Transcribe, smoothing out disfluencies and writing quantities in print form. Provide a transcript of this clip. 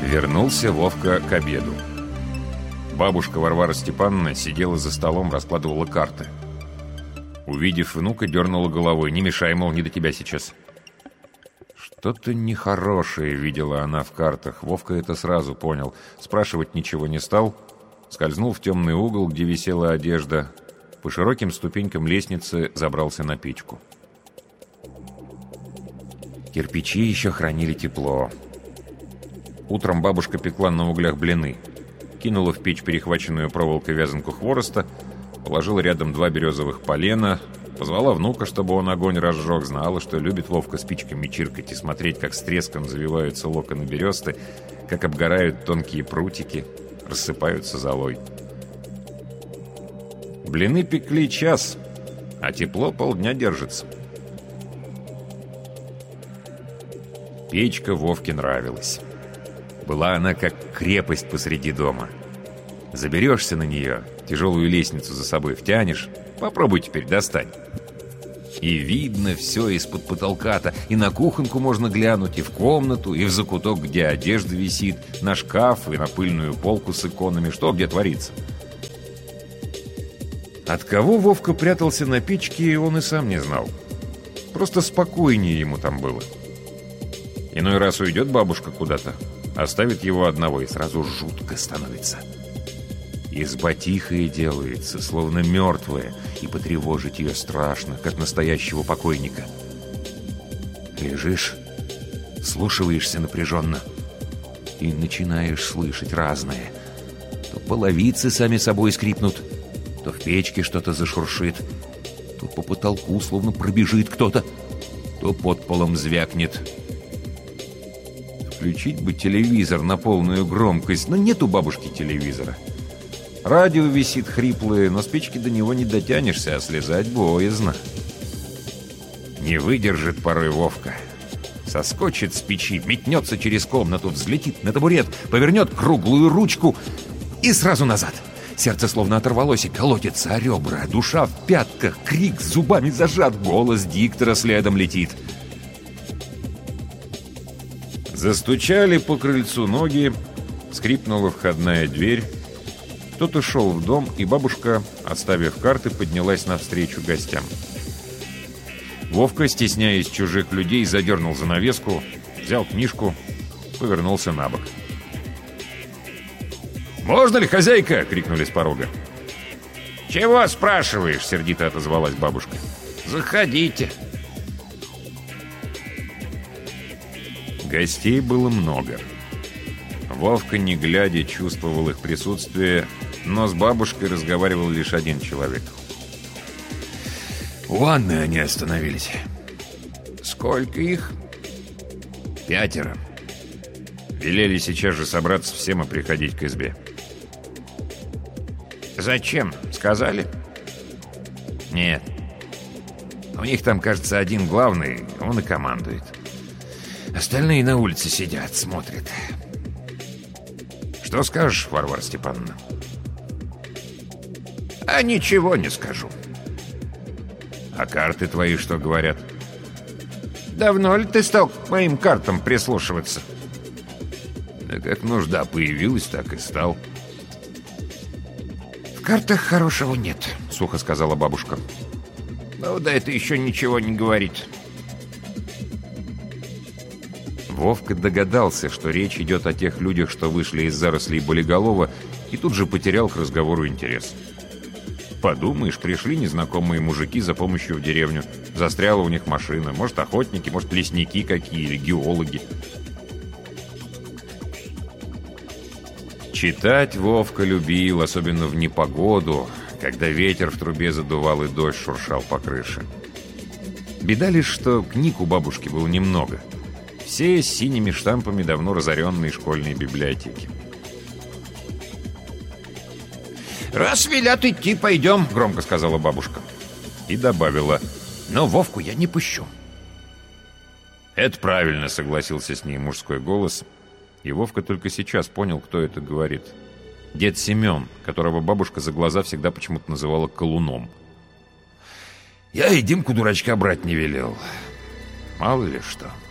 Вернулся Вовка к обеду. Бабушка Варвара Степановна сидела за столом, раскладывала карты. Увидев внука, дернула головой. «Не мешай, мол, не до тебя сейчас». Что-то нехорошее видела она в картах. Вовка это сразу понял. Спрашивать ничего не стал. Скользнул в темный угол, где висела одежда. По широким ступенькам лестницы забрался на печку. Кирпичи еще хранили тепло. Утром бабушка пекла на углях блины. Кинула в печь перехваченную проволокой вязанку хвороста, положила рядом 2 березовых полена, позвала внука, чтобы он огонь разжег. Знала, что любит Вовка спичками чиркать и смотреть, как с треском завиваются локоны бересты, как обгорают тонкие прутики, рассыпаются золой. Блины пекли час, а тепло полдня держится. Печка Вовке нравилась. Была она как крепость посреди дома. Заберешься на нее, тяжелую лестницу за собой втянешь, попробуй теперь достать. И видно все из-под потолка-то, и на кухонку можно глянуть, и в комнату, и в закуток, где одежда висит, на шкаф и на пыльную полку с иконами, что где творится. От кого Вовка прятался на печке, он и сам не знал. Просто спокойнее ему там было. Иной раз уйдет бабушка куда-то, оставит его одного, и сразу жутко становится. Изба тихая делается, словно мертвая, и потревожить ее страшно, как настоящего покойника. Лежишь, слушаешься напряженно и начинаешь слышать разное. То половицы сами собой скрипнут, то в печке что-то зашуршит, то по потолку словно пробежит кто-то, то под полом звякнет. Включить бы телевизор на полную громкость, но нет у бабушки телевизора. Радио висит хриплое, но с печки до него не дотянешься, а слезать боязно. Не выдержит порой Вовка. Соскочит с печи, метнется через комнату, взлетит на табурет, повернет круглую ручку и сразу назад. Сердце словно оторвалось и колотится о ребра, душа в пятках, крик зубами зажат, голос диктора следом летит. Застучали по крыльцу ноги, скрипнула входная дверь. Кто-то шел в дом, и бабушка, отставив карты, поднялась навстречу гостям. Вовка, стесняясь чужих людей, задернул занавеску, взял книжку, повернулся на бок. «Можно ли, хозяйка?» — крикнули с порога. «Чего спрашиваешь?» — сердито отозвалась бабушка. «Заходите». Гостей было много. Вовка, не глядя, чувствовал их присутствие, но с бабушкой разговаривал лишь один человек. У ванны они остановились. Сколько их? 5. Велели сейчас же собраться всем и приходить к избе. Зачем? Сказали? Нет. У них там, кажется, один главный, он и командует. Остальные на улице сидят, смотрят. Что скажешь, Варвара Степановна? А ничего не скажу. А карты твои что говорят? Давно ли ты стал к моим картам прислушиваться? Да как нужда появилась, так и стал. В картах хорошего нет, сухо сказала бабушка. Ну да это еще ничего не говорит. Вовка догадался, что речь идет о тех людях, что вышли из зарослей болиголова, и тут же потерял к разговору интерес. Подумаешь, пришли незнакомые мужики за помощью в деревню. Застряла у них машина. Может, охотники, может, лесники какие или геологи. Читать Вовка любил, особенно в непогоду, когда ветер в трубе задувал и дождь шуршал по крыше. Беда лишь, что книг у бабушки было немного. Все с синими штампами давно разоренной школьной библиотеки. «Раз велят идти, пойдем», — громко сказала бабушка. И добавила: «но Вовку я не пущу». «Это правильно», — согласился с ней мужской голос. И Вовка только сейчас понял, кто это говорит. Дед Семен, которого бабушка за глаза всегда почему-то называла колуном. «Я и Димку дурачка брать не велел. Мало ли что».